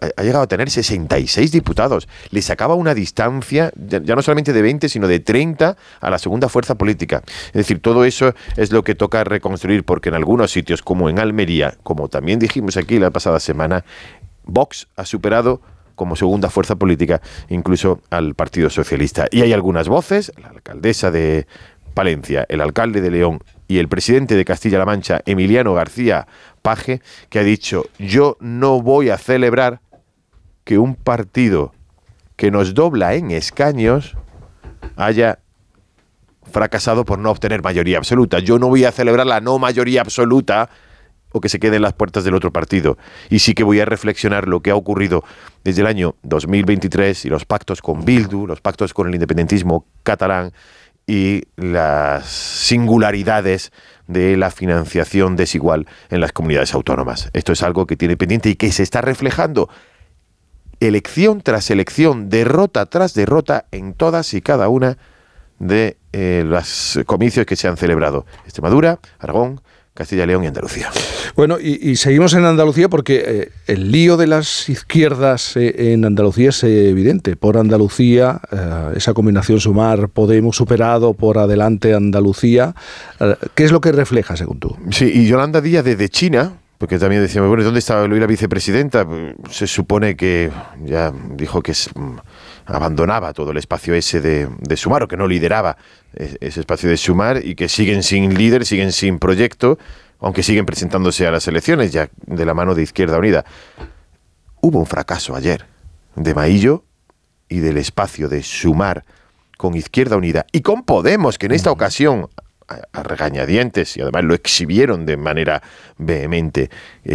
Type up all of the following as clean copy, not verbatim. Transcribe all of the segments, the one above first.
ha llegado a tener 66 diputados. Le sacaba una distancia, ya no solamente de 20, sino de 30 a la segunda fuerza política. Es decir, todo eso es lo que toca reconstruir, porque en algunos sitios, como en Almería, como también dijimos aquí la pasada semana, Vox ha superado como segunda fuerza política incluso al Partido Socialista. Y hay algunas voces, la alcaldesa de Palencia, el alcalde de León y el presidente de Castilla-La Mancha, Emiliano García Paje, que ha dicho: yo no voy a celebrar que un partido que nos dobla en escaños haya fracasado por no obtener mayoría absoluta. Yo no voy a celebrar la no mayoría absoluta o que se quede en las puertas del otro partido. Y sí que voy a reflexionar lo que ha ocurrido desde el año 2023 y los pactos con Bildu, los pactos con el independentismo catalán y las singularidades de la financiación desigual en las comunidades autónomas. Esto es algo que tiene pendiente y que se está reflejando elección tras elección, derrota tras derrota en todas y cada una de los comicios que se han celebrado. Extremadura, Aragón, Castilla y León y Andalucía. Bueno, y seguimos en Andalucía porque el lío de las izquierdas en Andalucía es evidente. Por Andalucía, esa combinación Sumar, Podemos, superado por Adelante Andalucía. ¿Qué es lo que refleja, según tú? Sí, y Yolanda Díaz desde China, porque también decíamos, bueno, ¿dónde estaba la vicepresidenta? Se supone que ya dijo que abandonaba todo el espacio ese de Sumar, o que no lideraba ese espacio de Sumar, y que siguen sin líder, siguen sin proyecto, aunque siguen presentándose a las elecciones ya de la mano de Izquierda Unida. Hubo un fracaso ayer de Maillo y del espacio de Sumar con Izquierda Unida y con Podemos, que en esta ocasión, a regañadientes, y además lo exhibieron de manera vehemente,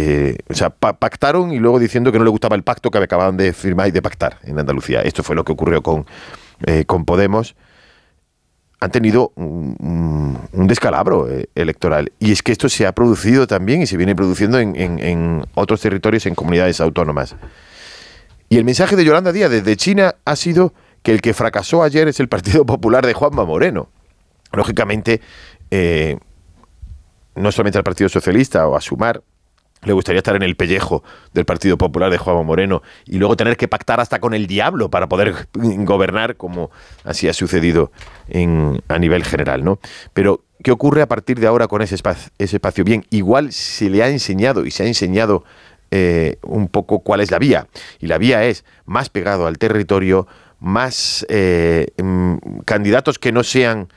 pactaron y luego diciendo que no le gustaba el pacto que acababan de firmar y de pactar en Andalucía. Esto fue lo que ocurrió con Podemos. Han tenido un descalabro electoral, y es que esto se ha producido también y se viene produciendo en otros territorios, en comunidades autónomas. Y el mensaje de Yolanda Díaz desde China ha sido que el que fracasó ayer es el Partido Popular de Juanma Moreno. Lógicamente, no solamente al Partido Socialista o a Sumar le gustaría estar en el pellejo del Partido Popular de Juanma Moreno y luego tener que pactar hasta con el diablo para poder gobernar, como así ha sucedido a nivel general, ¿no? Pero, ¿qué ocurre a partir de ahora con ese espacio? Bien, igual se le ha enseñado y se ha enseñado un poco cuál es la vía. Y la vía es más pegado al territorio, más candidatos que no sean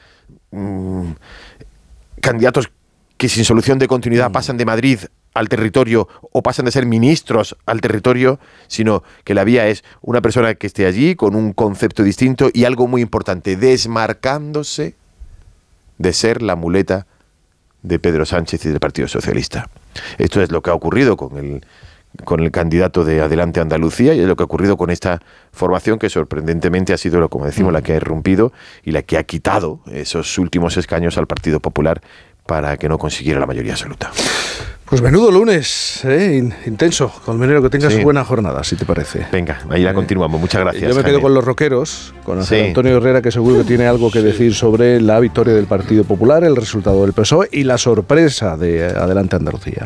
candidatos que sin solución de continuidad pasan de Madrid al territorio o pasan de ser ministros al territorio, sino que la vía es una persona que esté allí con un concepto distinto y, algo muy importante, desmarcándose de ser la muleta de Pedro Sánchez y del Partido Socialista. Esto es lo que ha ocurrido con el candidato de Adelante Andalucía, y es lo que ha ocurrido con esta formación, que sorprendentemente ha sido, como decimos, la que ha irrumpido y la que ha quitado esos últimos escaños al Partido Popular para que no consiguiera la mayoría absoluta. Pues menudo lunes, intenso. Colmenero, que tengas buena jornada, si te parece. Venga, ahí la continuamos. Muchas gracias. Yo me quedo con los rockeros, con Antonio Herrera, que seguro que tiene algo que decir sobre la victoria del Partido Popular, el resultado del PSOE y la sorpresa de Adelante Andalucía.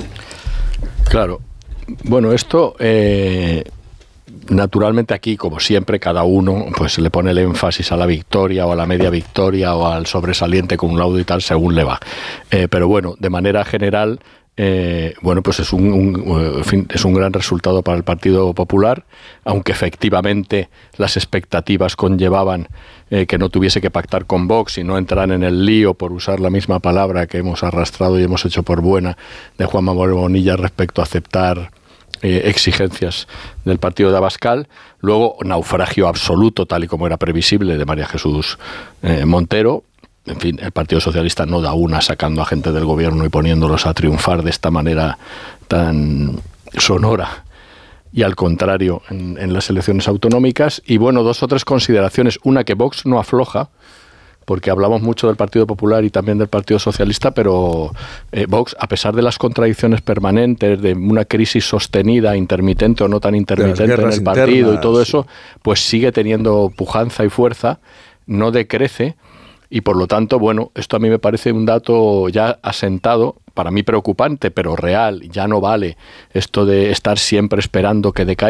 Claro. Bueno, esto, naturalmente aquí, como siempre, cada uno pues le pone el énfasis a la victoria o a la media victoria o al sobresaliente con un laudo y tal, según le va. Pero bueno, de manera general, pues es un gran resultado para el Partido Popular, aunque efectivamente las expectativas conllevaban que no tuviese que pactar con Vox y no entrar en el lío, por usar la misma palabra que hemos arrastrado y hemos hecho por buena, de Juanma Bonilla respecto a aceptar exigencias del partido de Abascal. Luego, naufragio absoluto, tal y como era previsible, de María Jesús Montero. En fin, el Partido Socialista no da una sacando a gente del gobierno y poniéndolos a triunfar de esta manera tan sonora, y al contrario en las elecciones autonómicas. Y bueno, dos o tres consideraciones. Una, que Vox no afloja, porque hablamos mucho del Partido Popular y también del Partido Socialista, pero Vox, a pesar de las contradicciones permanentes, de una crisis sostenida, intermitente o no tan intermitente en el partido internas, y todo eso, pues sigue teniendo pujanza y fuerza, no decrece. Y por lo tanto, bueno, esto a mí me parece un dato ya asentado, para mí preocupante, pero real. Ya no vale esto de estar siempre esperando que decaiga.